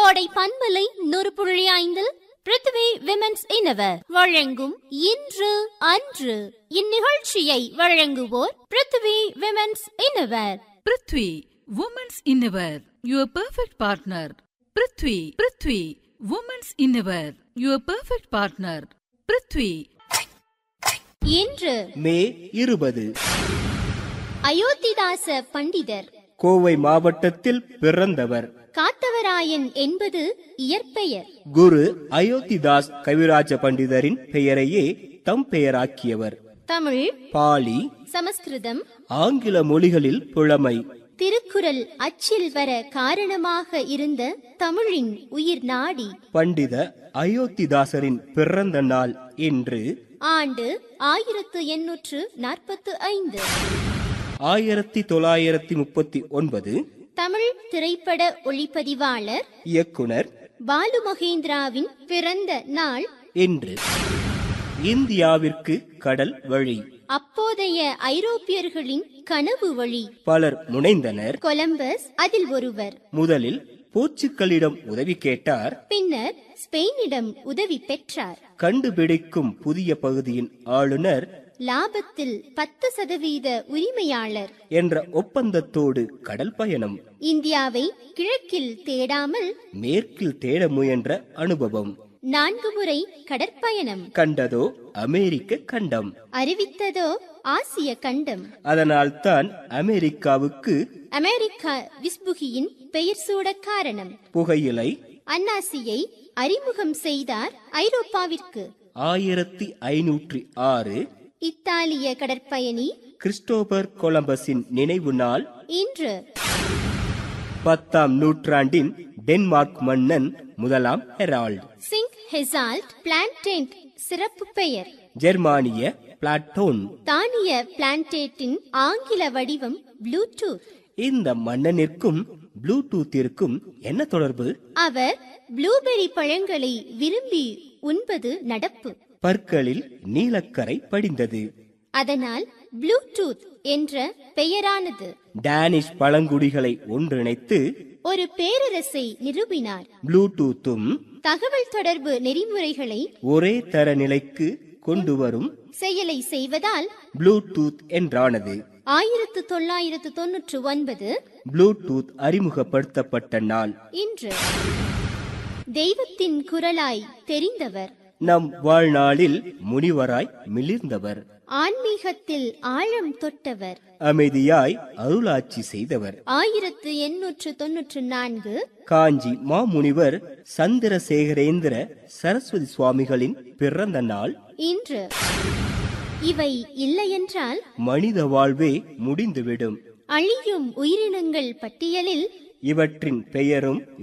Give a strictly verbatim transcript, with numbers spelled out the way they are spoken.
கோடை பண்பலை நூறு புள்ளி ஐந்தில் பிருத்வி விமென்ஸ் இன்னவர் வழங்கும் இன்று அன்று. இந்நிகழ்ச்சியை வழங்குவோர் Prithvi women's இன்னவர். Prithvi women's இன்னவர், your perfect partner. Prithvi Prithvi women's இன்னவர், your perfect partner. Prithvi. இன்று மே இருபது. அயோத்திதாச பண்டிதர் கோவை மாவட்டத்தில் பிறந்தவர். காத்தவராயன் என்பது இயற்பெயர். குரு அயோத்திதாஸ் கவிராஜ பண்டிதரின் பெயரையே தம் பெயராக்கியவர். தமிழ், பாலி, சமஸ்கிருதம், ஆங்கில மொழிகளில் புலமை. திருக்குறள் அச்சில் வர காரணமாக இருந்த தமிழின் உயிர் நாடி. பண்டித அயோத்திதாசரின் பிறந்த நாள் இன்று. ஆண்டு ஆயிரத்து எண்ணூற்று நாற்பத்து ஐந்து. ஆயிரத்தி தொள்ளாயிரத்தி முப்பத்தி ஒன்பது. தமிழ் திரைப்பட ஒளிப்பதிவாளர், இயக்குனர் பாலு மகேந்திராவின் பிறந்த நாள் இன்று. இந்தியாவிற்கு கடல் வழி. அப்போதைய ஐரோப்பியர்களின் கனவு வழி. பலர் முனைந்தனர். கொலம்பஸ் அதில் ஒருவர். முதலில் போர்ச்சுகலிடம் உதவி கேட்டார். பின்னர் ஸ்பெயினிடம் உதவி பெற்றார். கண்டுபிடிக்கும் புதிய பகுதியின் ஆளுநர், லாபத்தில் பத்து சதவீத உரிமையாளர் என்ற ஒப்பந்தத்தோடு கடல் பயணம். இந்தியாவை கிழக்கில் தேடாமல் மேற்கில் தேட முயன்ற அனுபவம். நான்கு முறை கடற்பயணம். கண்டதோ அமெரிக்க கண்டம், அறிவித்ததோ ஆசிய கண்டம். அதனால் தான் அமெரிக்காவுக்கு அமெரிக்கா விஸ்புகியின் பெயர் சூட காரணம். புகையிலை, அன்னாசியை அறிமுகம் செய்தார் ஐரோப்பாவிற்கு. ஆயிரத்தி ஐநூற்றி ஆறு. இத்தாலிய கடற்பயணி கிறிஸ்டோபர் கொலம்பஸின் நினைவு நாள் இன்று. பத்தாம் நூற்றாண்டின் டென்மார்க் மன்னன் முதலாம் ஹெரால்ட். சிங் ஹெசால்ட் பிளான்டேட் சிறப்பு பெயர். ஜெர்மானிய பிளாட்டோன். தானிய பிளான்டேட்டின் ஆங்கில வடிவம் ப்ளூடூத். இந்த மன்னனிற்கும் ப்ளூடூத்திற்கும் என்ன தொடர்பு? அவர் ப்ளூபெரி பழங்களை விரும்பி உண்பது நடப்பு. பற்களில் நீலக்கரை படிந்தது, அதனால் ப்ளூடூத் என்ற பெயரானது. டேனிஷ் பழங்குடிகளை ஒன்றிணைத்து ஒரு பேரரசை நிறுவினார். ப்ளூடூத்தும் தகவல் தொடர்பு நெறிமுறைகளை ஒரே தர நிலைக்கு கொண்டு வரும் செயலை செய்வதால் ப்ளூடூத் என்றானது. ஆயிரத்து தொள்ளாயிரத்து தொன்னூற்று ஒன்பது ப்ளூடூத் அறிமுகப்படுத்தப்பட்ட நாள் இன்று. தெய்வத்தின் குரலாய் தெரிந்தவர். நம் வாழ்நாளில் முனிவராய் மிளிர்ந்தவர். ஆன்மீகத்தில் ஆழம் தொட்டவர். அமைதியாய் அருளாட்சி செய்தவர். ஆயிரத்து எண்ணூற்று தொன்னூற்று நான்கு. காஞ்சி மாமுனிவர் சந்திரசேகரேந்திர சரஸ்வதி சுவாமிகளின் பிறந்த நாள் இன்று. இவை இல்லையென்றால் மனித வாழ்வே முடிந்துவிடும். அழியும் உயிரினங்கள் பட்டியலில் இவற்றின் பெயரும்